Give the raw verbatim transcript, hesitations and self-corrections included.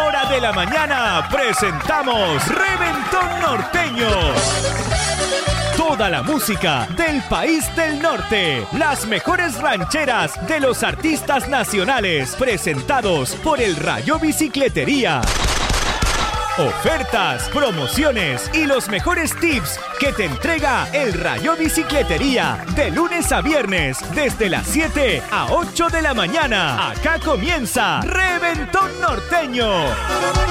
hora de la mañana presentamos Reventón Norteño. Toda la música del país del norte, las mejores rancheras de los artistas nacionales, presentados por el Rayo Bicicletería. Ofertas, promociones y los mejores tips que te entrega el Rayo Bicicletería de lunes a viernes desde las siete a ocho de la mañana. Acá comienza Reventón Norteño.